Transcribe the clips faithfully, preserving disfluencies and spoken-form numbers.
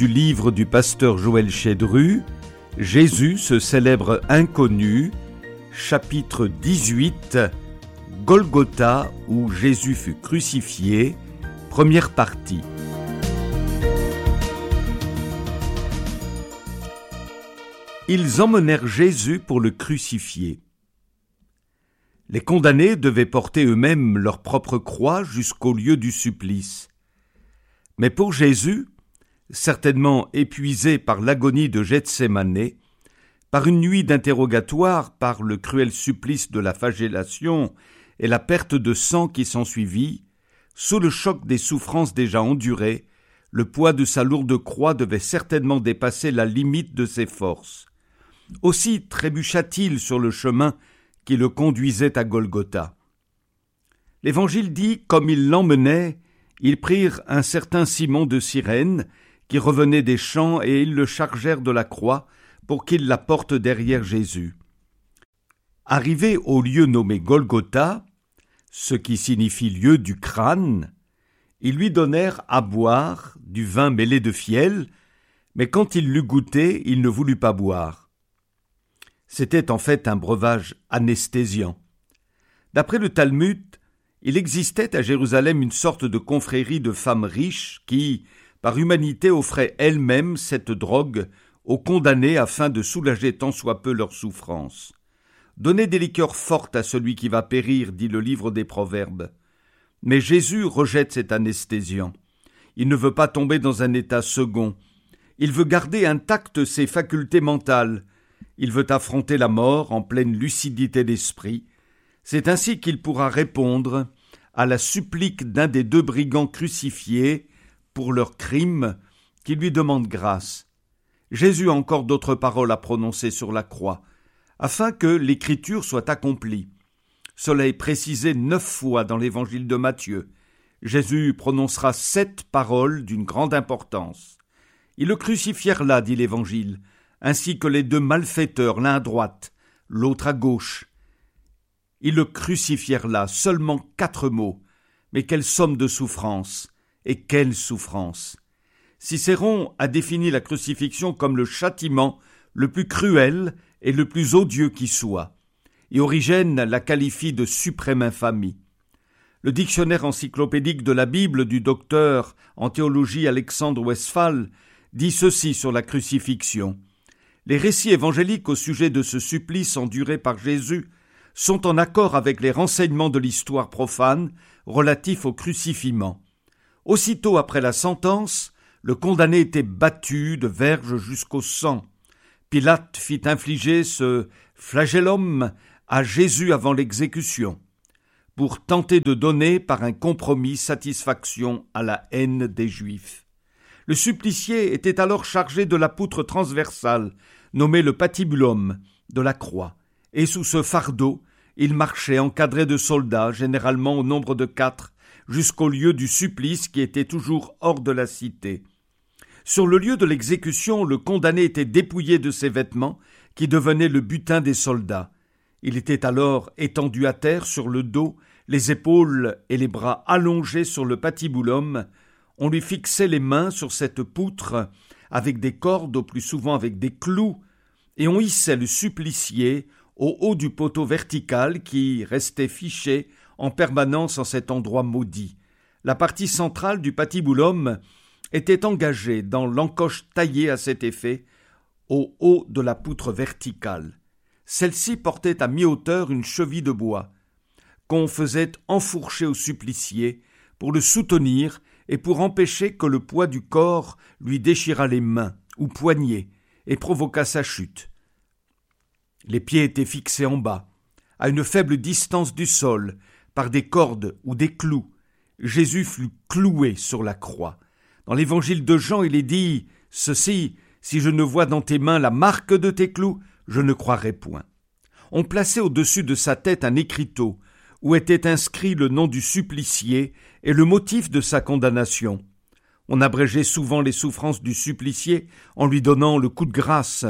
du livre du pasteur Joël Chedru, Jésus, ce célèbre inconnu, chapitre dix-huit, Golgotha, où Jésus fut crucifié, première partie. Ils emmenèrent Jésus pour le crucifier. Les condamnés devaient porter eux-mêmes leur propre croix jusqu'au lieu du supplice. Mais pour Jésus, certainement épuisé par l'agonie de Gethsémane, par une nuit d'interrogatoire, par le cruel supplice de la flagellation et la perte de sang qui s'ensuivit, sous le choc des souffrances déjà endurées, le poids de sa lourde croix devait certainement dépasser la limite de ses forces. Aussi trébucha-t-il sur le chemin qui le conduisait à Golgotha. L'Évangile dit, comme ils l'emmenaient, ils prirent un certain Simon de Cyrène, qui revenait des champs, et ils le chargèrent de la croix pour qu'il la porte derrière Jésus. Arrivé au lieu nommé Golgotha, ce qui signifie lieu du crâne, ils lui donnèrent à boire du vin mêlé de fiel, mais quand il l'eut goûté, il ne voulut pas boire. C'était en fait un breuvage anesthésiant. D'après le Talmud, il existait à Jérusalem une sorte de confrérie de femmes riches qui, par humanité, offraient elles-mêmes cette drogue aux condamnés afin de soulager tant soit peu leurs souffrances. Donnez des liqueurs fortes à celui qui va périr, dit le livre des Proverbes. Mais Jésus rejette cet anesthésiant. Il ne veut pas tomber dans un état second. Il veut garder intactes ses facultés mentales. Il veut affronter la mort en pleine lucidité d'esprit. C'est ainsi qu'il pourra répondre à la supplique d'un des deux brigands crucifiés pour leurs crimes qui lui demandent grâce. Jésus a encore d'autres paroles à prononcer sur la croix, afin que l'écriture soit accomplie. Cela est précisé neuf fois dans l'évangile de Matthieu. Jésus prononcera sept paroles d'une grande importance. Ils le crucifièrent là, dit l'évangile, ainsi que les deux malfaiteurs, l'un à droite, l'autre à gauche. Ils le crucifièrent là, seulement quatre mots, mais quelle somme de souffrance, et quelle souffrance! Cicéron a défini la crucifixion comme le châtiment le plus cruel et le plus odieux qui soit, et Origène la qualifie de suprême infamie. Le dictionnaire encyclopédique de la Bible du docteur en théologie Alexandre Westphal dit ceci sur la crucifixion. Les récits évangéliques au sujet de ce supplice enduré par Jésus sont en accord avec les renseignements de l'histoire profane relatifs au crucifiement. Aussitôt après la sentence, le condamné était battu de verge jusqu'au sang. Pilate fit infliger ce flagellum à Jésus avant l'exécution, pour tenter de donner par un compromis satisfaction à la haine des Juifs. Le supplicié était alors chargé de la poutre transversale, nommée le patibulum, de la croix, et sous ce fardeau, il marchait encadré de soldats, généralement au nombre de quatre, jusqu'au lieu du supplice qui était toujours hors de la cité. Sur le lieu de l'exécution, le condamné était dépouillé de ses vêtements, qui devenaient le butin des soldats. Il était alors étendu à terre sur le dos, les épaules et les bras allongés sur le patibulum. On lui fixait les mains sur cette poutre avec des cordes, au plus souvent avec des clous, et on hissait le supplicié au haut du poteau vertical qui restait fiché en permanence en cet endroit maudit. La partie centrale du patibulum était engagée dans l'encoche taillée à cet effet au haut de la poutre verticale. Celle-ci portait à mi-hauteur une cheville de bois qu'on faisait enfourcher au supplicié pour le soutenir et pour empêcher que le poids du corps lui déchirât les mains ou poignets et provoquât sa chute. Les pieds étaient fixés en bas, à une faible distance du sol, par des cordes ou des clous. Jésus fut cloué sur la croix. Dans l'évangile de Jean, il est dit ceci, « Si je ne vois dans tes mains la marque de tes clous, je ne croirai point. » On plaçait au-dessus de sa tête un écriteau, où était inscrit le nom du supplicié et le motif de sa condamnation. On abrégeait souvent les souffrances du supplicié en lui donnant le coup de grâce.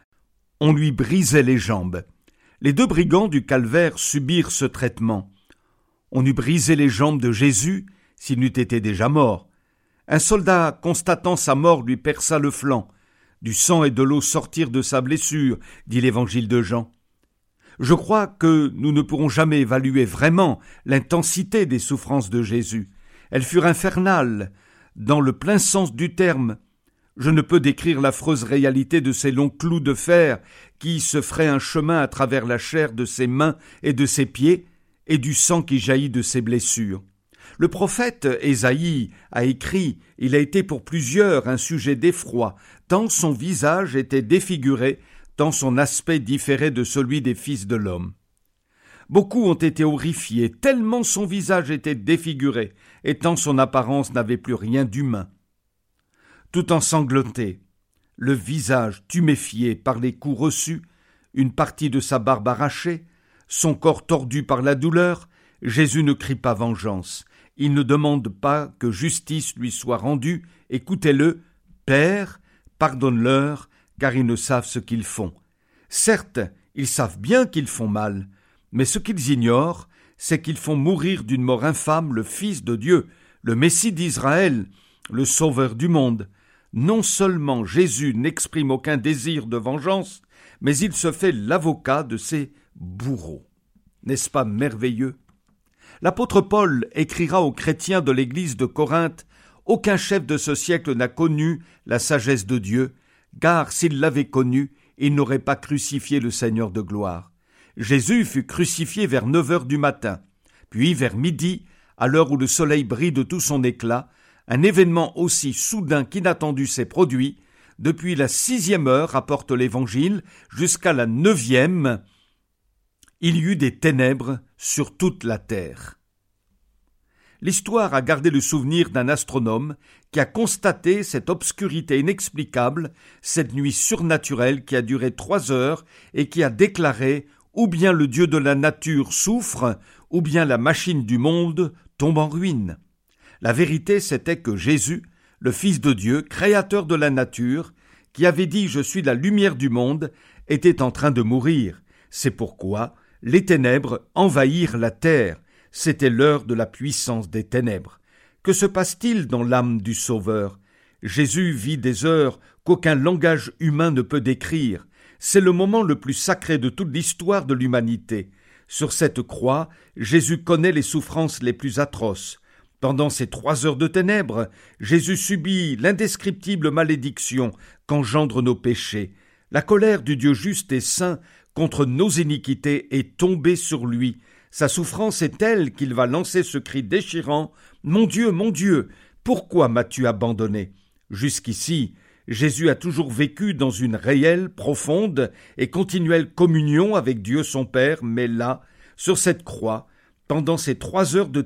On lui brisait les jambes. Les deux brigands du calvaire subirent ce traitement. On eût brisé les jambes de Jésus s'il n'eût été déjà mort. Un soldat, constatant sa mort, lui perça le flanc. Du sang et de l'eau sortirent de sa blessure, dit l'évangile de Jean. Je crois que nous ne pourrons jamais évaluer vraiment l'intensité des souffrances de Jésus. Elles furent infernales, dans le plein sens du terme. Je ne peux décrire l'affreuse réalité de ces longs clous de fer qui se feraient un chemin à travers la chair de ses mains et de ses pieds, et du sang qui jaillit de ses blessures. Le prophète Ésaïe a écrit « Il a été pour plusieurs un sujet d'effroi, tant son visage était défiguré, tant son aspect différait de celui des fils de l'homme. » Beaucoup ont été horrifiés, tellement son visage était défiguré, et tant son apparence n'avait plus rien d'humain. Tout ensanglanté, le visage tuméfié par les coups reçus, une partie de sa barbe arrachée, son corps tordu par la douleur, Jésus ne crie pas vengeance. Il ne demande pas que justice lui soit rendue. Écoutez-le, Père, pardonne-leur, car ils ne savent ce qu'ils font. Certes, ils savent bien qu'ils font mal, mais ce qu'ils ignorent, c'est qu'ils font mourir d'une mort infâme le Fils de Dieu, le Messie d'Israël, le Sauveur du monde. Non seulement Jésus n'exprime aucun désir de vengeance, mais il se fait l'avocat de ses bourreaux. N'est-ce pas merveilleux? L'apôtre Paul écrira aux chrétiens de l'église de Corinthe « Aucun chef de ce siècle n'a connu la sagesse de Dieu, car s'il l'avait connue, il n'aurait pas crucifié le Seigneur de gloire. Jésus fut crucifié vers neuf heures du matin. Puis vers midi, à l'heure où le soleil brille de tout son éclat, un événement aussi soudain qu'inattendu s'est produit. Depuis la sixième heure, rapporte l'Évangile, jusqu'à la neuvième, il y eut des ténèbres sur toute la terre. » L'histoire a gardé le souvenir d'un astronome qui a constaté cette obscurité inexplicable, cette nuit surnaturelle qui a duré trois heures et qui a déclaré « Ou bien le Dieu de la nature souffre, ou bien la machine du monde tombe en ruine. » La vérité, c'était que Jésus, le Fils de Dieu, créateur de la nature, qui avait dit « Je suis la lumière du monde », était en train de mourir. C'est pourquoi les ténèbres envahirent la terre. C'était l'heure de la puissance des ténèbres. Que se passe-t-il dans l'âme du Sauveur? Jésus vit des heures qu'aucun langage humain ne peut décrire. C'est le moment le plus sacré de toute l'histoire de l'humanité. Sur cette croix, Jésus connaît les souffrances les plus atroces. Pendant ces trois heures de ténèbres, Jésus subit l'indescriptible malédiction qu'engendrent nos péchés. La colère du Dieu juste et saint contre nos iniquités est tombée sur lui. Sa souffrance est telle qu'il va lancer ce cri déchirant « Mon Dieu, mon Dieu, pourquoi m'as-tu abandonné ?» Jusqu'ici, Jésus a toujours vécu dans une réelle, profonde et continuelle communion avec Dieu son Père, mais là, sur cette croix, pendant ces trois heures de